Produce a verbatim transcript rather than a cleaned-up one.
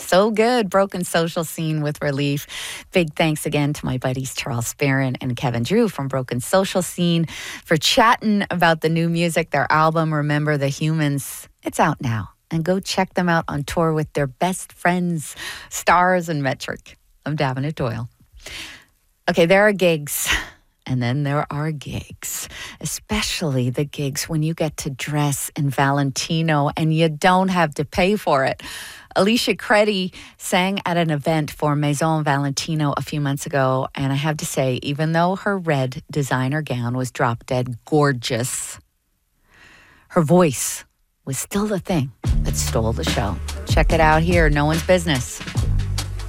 so good. Broken Social Scene with Relief. Big thanks again to my buddies Charles Barron and Kevin Drew from Broken Social Scene for chatting about the new music, their album, Remember the Humans. It's out now. And go check them out on tour with their best friends, Stars and Metric. I'm Davenant Doyle. Okay, there are gigs. And then there are gigs, especially the gigs when you get to dress in Valentino and you don't have to pay for it. Alicia Credi sang at an event for Maison Valentino a few months ago, and I have to say, even though her red designer gown was drop dead gorgeous, her voice was still the thing that stole the show. Check it out here, No One's Business.